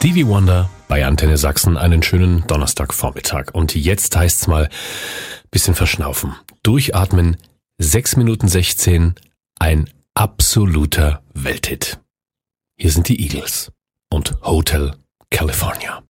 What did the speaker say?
Stevie Wonder bei Antenne Sachsen, einen schönen Donnerstagvormittag. Und jetzt heißt's mal bisschen verschnaufen. Durchatmen, 6 Minuten 16, ein absoluter Welthit. Hier sind die Eagles und Hotel California.